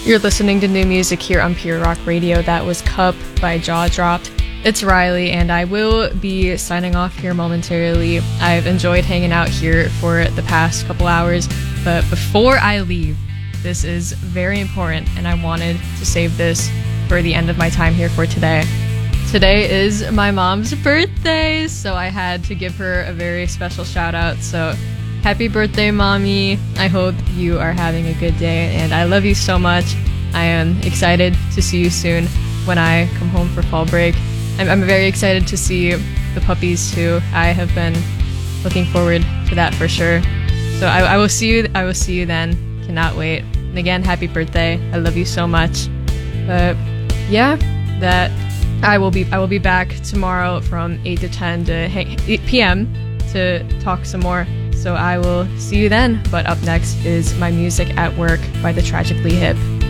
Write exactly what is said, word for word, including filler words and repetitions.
You're listening to new music here on Pure Rock Radio. That was Cup by Jaw Dropped. It's Riley, and I will be signing off here momentarily. I've enjoyed hanging out here for the past couple hours, but before I leave, this is very important, and I wanted to save this for the end of my time here for today. Today is my mom's birthday, so I had to give her a very special shout out. So happy birthday, Mommy. I hope you are having a good day, and I love you so much. I am excited to see you soon when I come home for fall break. I'm, I'm very excited to see the puppies too. I have been looking forward to that for sure. So I, I will see you. I will see you then. Cannot wait. And again, happy birthday. I love you so much. But yeah, that I will be. I will be back tomorrow from eight to ten to eight p.m. to talk some more. So I will see you then. But up next is My Music at Work by The Tragically Hip.